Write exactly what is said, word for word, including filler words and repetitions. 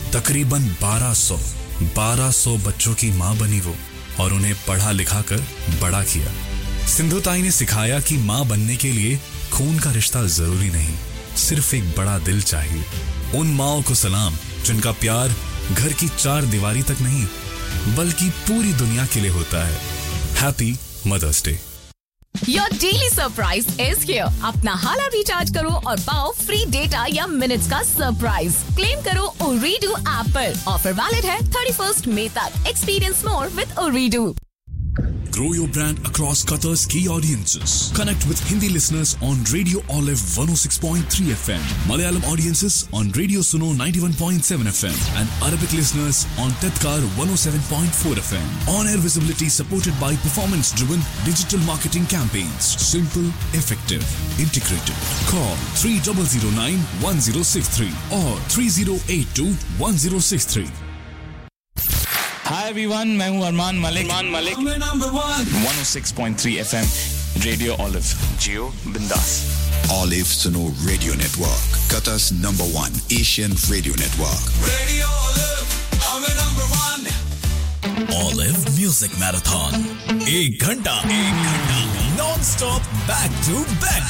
तकरीबन बारह सौ बारह सौ बच्चों की माँ बनी वो और उन्हें पढ़ा लिखा कर बड़ा किया। सिंधु ताई ने सिखाया कि माँ बनने के लिए खून का रिश्ता जरूरी नहीं, सिर्फ एक बड़ा दिल चाहिए। उन माँओं को सलाम जिनका प्यार घर की चार दीवारी तक नहीं बल्कि पूरी दुनिया के लिए होता है। Happy mother's day. Your daily surprise is here. अपना हाला रिचार्ज करो और पाओ फ्री डेटा या मिनट्स का सरप्राइज। क्लेम करो Ooredoo ऐप पर। ऑफर वैलिड है thirty-first मई तक। Experience more with Ooredoo. Grow your brand across Qatar's key audiences. Connect with Hindi listeners on Radio Olive one oh six point three F M, Malayalam audiences on Radio Suno ninety-one point seven F M, and Arabic listeners on Tedkar one oh seven point four F M. On-air visibility supported by performance-driven digital marketing campaigns. Simple, effective, integrated. Call three zero zero nine one zero six three or three zero eight two one zero six three. Hi everyone, मैं हूँ Armaan Malik Armaan Malik one oh six point three F M Radio Olive. जियो बिंदास. Olive Suno Radio Network, Qatar's number one Asian radio network. Radio Olive, I'm number one. Olive Music Marathon. एक घंटा, एक घंटा, non-stop, back to back